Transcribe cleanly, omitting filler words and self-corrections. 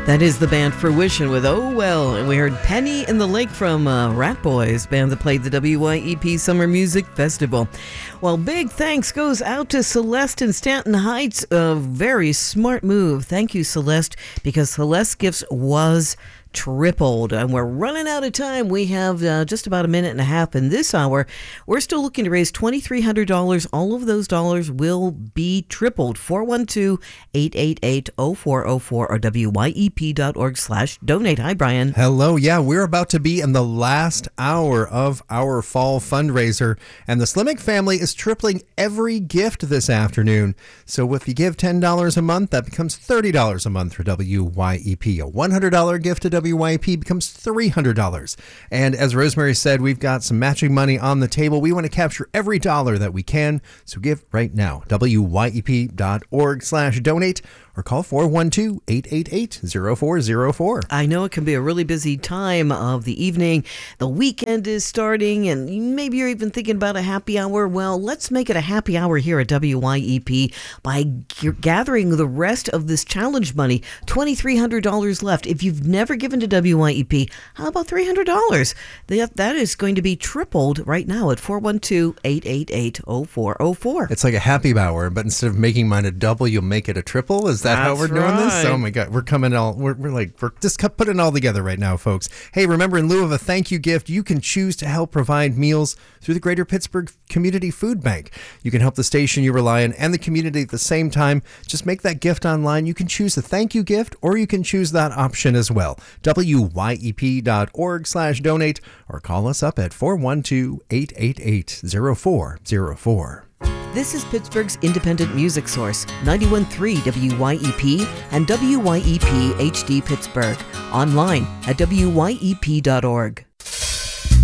That is the band Fruition with Oh Well, and we heard Penny in the Lake from Rat Boys, band that played the WYEP Summer Music Festival. Well, big thanks goes out to Celeste in Stanton Heights. A very smart move. Thank you, Celeste, because Celeste's gifts was tripled, and we're running out of time. We have just about a minute and a half in this hour. We're still looking to raise $2,300. All of those dollars will be tripled. 412-888-0404 or wyep.org/donate. Hi, Brian. Hello. Yeah, we're about to be in the last hour of our fall fundraiser, and the Slimek family is tripling every gift this afternoon. So if you give $10 a month, that becomes $30 a month for WYEP. A $100 gift to WYEP becomes $300. And as Rosemary said, we've got some matching money on the table. We want to capture every dollar that we can, so give right now. wyep.org/donate or call 412-888-0404. I know it can be a really busy time of the evening. The weekend is starting, and maybe you're even thinking about a happy hour. Well, let's make it a happy hour here at WYEP by gathering the rest of this challenge money. $2,300 left. If you've never given to WYEP, how about $300? That is going to be tripled right now at 412-888-0404. It's like a happy hour, but instead of making mine a double, you'll make it a triple. Is that how we're doing this? Oh my God, we're just putting it all together right now, folks. Hey, remember, in lieu of a thank you gift, you can choose to help provide meals through the Greater Pittsburgh Community Food Bank. You can help the station you rely on and the community at the same time. Just make that gift online. You can choose a thank you gift, or you can choose that option as well. wyep.org/donate or call us up at 412-888-0404. This is Pittsburgh's independent music source, 91.3 WYEP and WYEP HD Pittsburgh. Online at wyep.org.